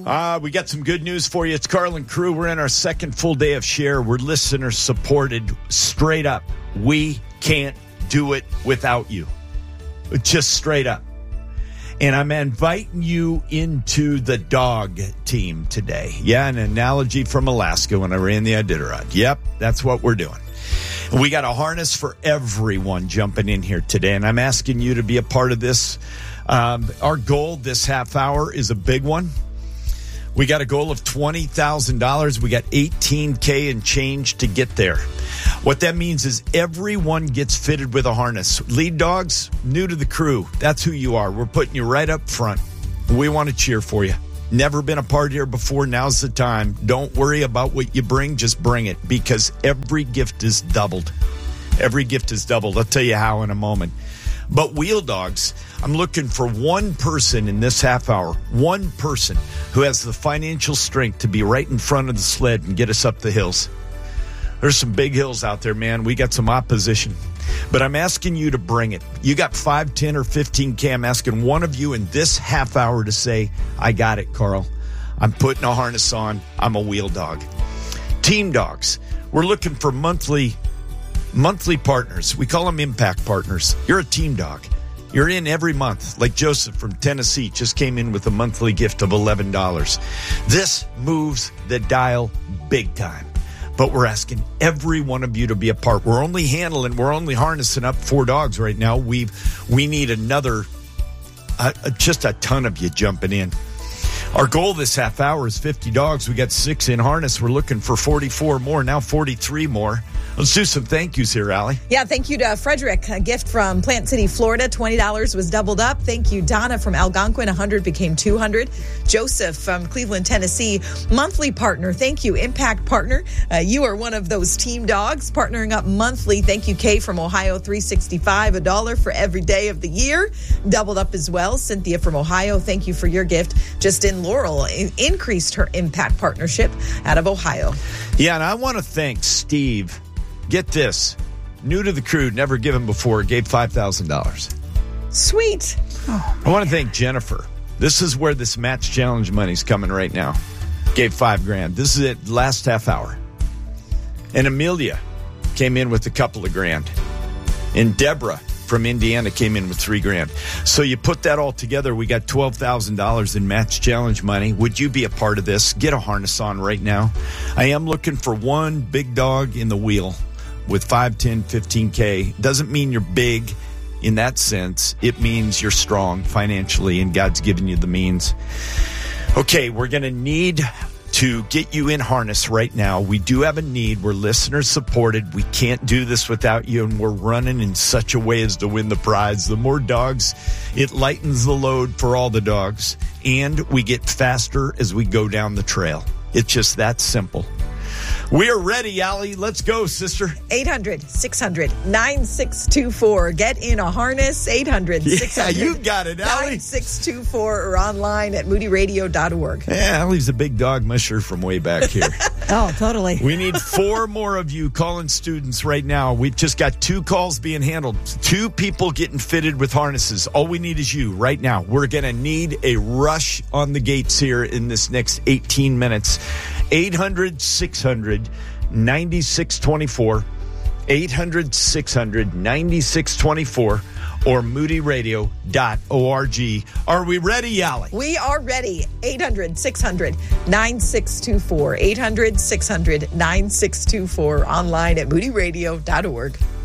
We got some good news for you. It's Carl and crew. We're in our second full day of share. We're listener supported straight up. We can't do it without you. Just straight up. And I'm inviting you into the dog team today. Yeah, an analogy from Alaska when I ran the Iditarod. Yep, that's what we're doing. We got a harness for everyone jumping in here today, and I'm asking you to be a part of this. Our goal this half hour is a big one. We got a goal of $20,000. We got $18K and change to get there. What that means is everyone gets fitted with a harness. Lead dogs, new to the crew. That's who you are. We're putting you right up front. We want to cheer for you. Never been a part here before. Now's the time. Don't worry about what you bring. Just bring it, because every gift is doubled. Every gift is doubled. I'll tell you how in a moment. But Wheel Dogs, I'm looking for one person in this half hour, one person who has the financial strength to be right in front of the sled and get us up the hills. There's some big hills out there, man. We got some opposition. But I'm asking you to bring it. You got 5, 10, or 15K. I'm asking one of you in this half hour to say, I got it, Carl. I'm putting a harness on. I'm a Wheel Dog. Team Dogs. We're looking for monthly partners. We call them impact partners. You're a team dog. You're in every month. Like Joseph from Tennessee just came in with a monthly gift of $11. This moves the dial big time. But we're asking every one of you to be a part. We're only harnessing up 4 dogs right now. We need another, just a ton of you jumping in. Our goal this half hour is 50 dogs. We got 6 in harness. We're looking for 44 more, now 43 more. Let's do some thank yous here, Allie. Yeah, thank you to Frederick. A gift from Plant City, Florida. $20 was doubled up. Thank you, Donna from Algonquin. 100 became 200. Joseph from Cleveland, Tennessee. Monthly partner. Thank you, Impact Partner. You are one of those team dogs partnering up monthly. Thank you, Kay from Ohio. $3.65, $1 for every day of the year. Doubled up as well. Cynthia from Ohio. Thank you for your gift. Justin Laurel increased her Impact Partnership out of Ohio. Yeah, and I want to thank Steve. Get this. New to the crew, never given before, gave $5,000. Sweet. I want to thank Jennifer. This is where this match challenge money's coming right now. Gave $5,000. This is it, last half hour. And Amelia came in with a couple of grand. And Deborah from Indiana came in with $3,000. So you put that all together, we got $12,000 in match challenge money. Would you be a part of this? Get a harness on right now. I am looking for one big dog in the wheel with 5, 10, 15K. Doesn't mean you're big in that sense. It means you're strong financially and God's given you the means. Okay, we're going to need to get you in harness right now. We do have a need. We're listener supported. We can't do this without you, and we're running in such a way as to win the prize. The more dogs, it lightens the load for all the dogs, and we get faster as we go down the trail. It's just that simple. We are ready, Allie. Let's go, sister. 800-600-9624. Get in a harness. 800-600. Yeah, you got it, Allie. 9624 or online at moodyradio.org. Yeah, Allie's a big dog musher from way back here. Oh, totally. We need 4 more of you calling students right now. We've just got 2 calls being handled. 2 people getting fitted with harnesses. All we need is you right now. We're going to need a rush on the gates here in this next 18 minutes. 800-600-9624. 800-600-9624 or moodyradio.org. Are we ready, Allie? We are ready. 800-600-9624. 800-600-9624. Online at moodyradio.org.